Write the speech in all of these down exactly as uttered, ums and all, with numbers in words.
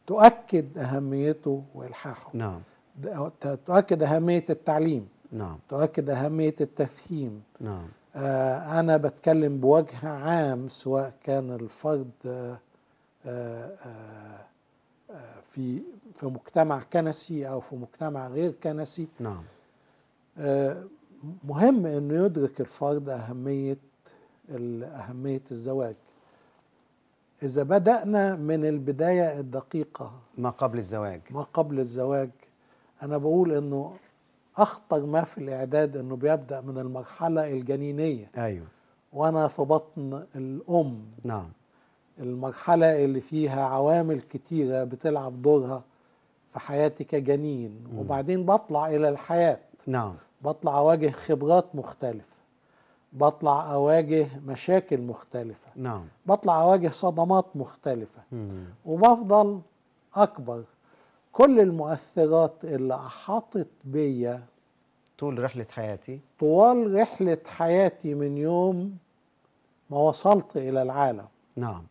تؤكد أهميته وإلحاحه. نعم. تؤكد أهمية التعليم. نعم. تؤكد أهمية التفهيم. نعم. آه أنا بتكلم بوجه عام، سواء كان الفرد آه آه آه في في مجتمع كنسي أو في مجتمع غير كنسي. نعم. آه مهم إنه يدرك الفرد أهمية أهمية الزواج. إذا بدأنا من البداية الدقيقة ما قبل الزواج ما قبل الزواج أنا بقول إنه أخطر ما في الإعداد إنه بيبدأ من المرحلة الجنينية. أيوه. وأنا في بطن الأم. نعم. المرحلة اللي فيها عوامل كتيرة بتلعب دورها في حياتي كجنين. م. وبعدين بطلع إلى الحياة. نعم. بطلع أواجه خبرات مختلفة، بطلع أواجه مشاكل مختلفة. نعم. بطلع أواجه صدمات مختلفة. مم. وبفضل أكبر. كل المؤثرات اللي أحاطت بيا طول رحلة حياتي طوال رحلة حياتي من يوم ما وصلت إلى العالم. نعم.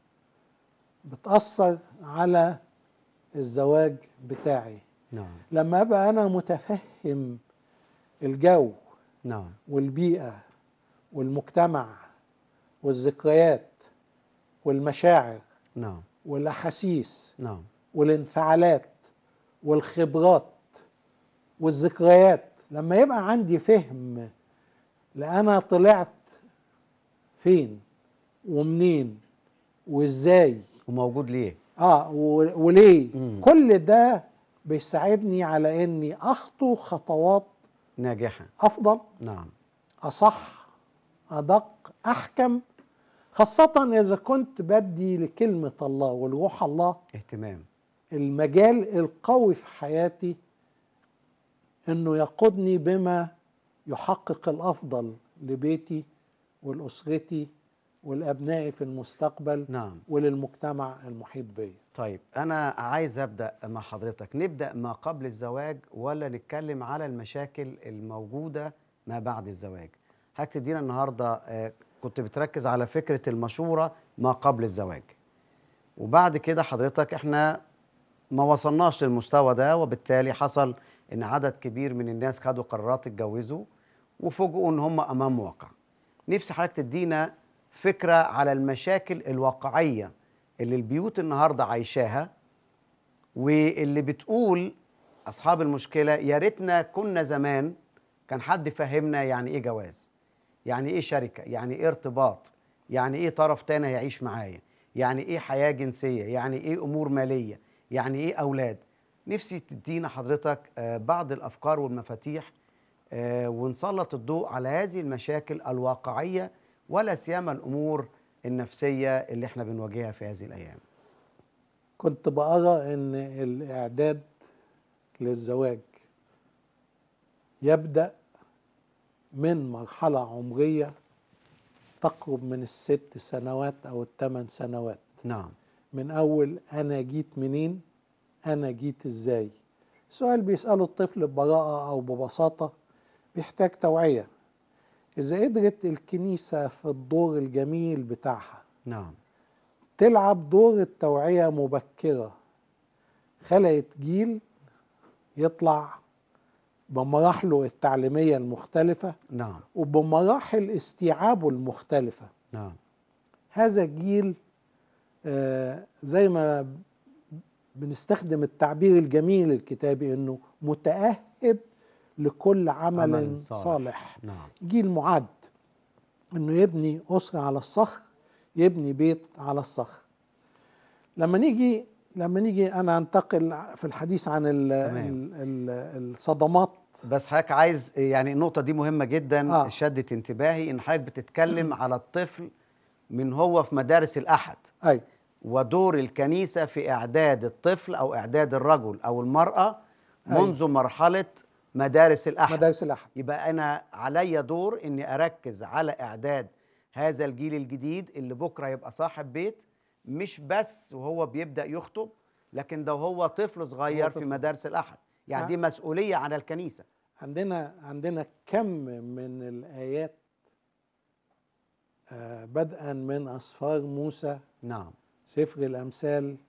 بتأثر على الزواج بتاعي. نعم. لما أبقى أنا متفهم الجو نعم. والبيئة والمجتمع والذكريات والمشاعر نعم. والأحاسيس نعم. والانفعالات والخبرات والذكريات، لما يبقى عندي فهم لأنا طلعت فين ومنين وإزاي وموجود ليه آه وليه. مم. كل ده بيساعدني على أني أخطو خطوات ناجحة أفضل. نعم. أصح، أدق، أحكم، خاصة إذا كنت بدي لكلمة الله والروح الله اهتمام. المجال القوي في حياتي إنه يقودني بما يحقق الأفضل لبيتي ولأسرتي ولأبنائي في المستقبل. نعم. وللمجتمع المحيط بي. طيب أنا عايز أبدأ مع حضرتك، نبدأ ما قبل الزواج ولا نتكلم على المشاكل الموجودة ما بعد الزواج؟ حضرتك تدينا النهاردة آه كنت بتركز على فكرة المشورة ما قبل الزواج، وبعد كده حضرتك احنا ما وصلناش للمستوى ده، وبالتالي حصل ان عدد كبير من الناس خدوا قرارات اتجوزوا وفوجئوا ان هم امام واقع. نفسي حضرتك تدينا فكرة على المشاكل الواقعية اللي البيوت النهاردة عايشاها، واللي بتقول أصحاب المشكلة يا ريتنا كنا زمان كان حد فهمنا يعني إيه جواز، يعني إيه شركة، يعني إيه ارتباط، يعني إيه طرف تاني هيعيش معايا، يعني إيه حياة جنسية، يعني إيه أمور مالية، يعني إيه أولاد. نفسي تدينا حضرتك بعض الأفكار والمفاتيح ونسلط الضوء على هذه المشاكل الواقعية، ولا سيما الأمور النفسية اللي احنا بنواجهها في هذه الأيام. كنت بقرأ إن الإعداد للزواج يبدأ من مرحلة عمرية تقرب من الست سنوات أو الثمان سنوات. نعم. من أول أنا جيت منين، أنا جيت إزاي. سؤال بيسأله الطفل ببراءة أو ببساطة بيحتاج توعية. إذا قدرت الكنيسة في الدور الجميل بتاعها نعم. تلعب دور التوعية مبكرة، خلقت جيل يطلع بمراحله التعليمية المختلفة. نعم. وبمراحل استيعابه المختلفة. نعم. هذا الجيل آه زي ما بنستخدم التعبير الجميل الكتابي انه متأهب لكل عمل, عمل صالح, صالح. نعم. جيل معد انه يبني أسرة على الصخر، يبني بيت على الصخر. لما نيجي لما نيجي انا انتقل في الحديث عن ال ال ال الصدمات. بس حضرتك عايز يعني النقطة دي مهمة جدا. آه. شدت انتباهي ان حضرتك بتتكلم على الطفل من هو في مدارس الأحد. أي. ودور الكنيسة في إعداد الطفل أو إعداد الرجل أو المرأة منذ أي. مرحلة مدارس الأحد. مدارس الأحد. يبقى أنا علي دور إني أركز على إعداد هذا الجيل الجديد اللي بكرة يبقى صاحب بيت، مش بس وهو بيبدأ يخطب، لكن ده هو طفل صغير في مدارس الأحد. يعني دي مسؤولية على الكنيسة. عندنا عندنا كم من الآيات آه بدءا من أسفار موسى. نعم. سفر الأمثال،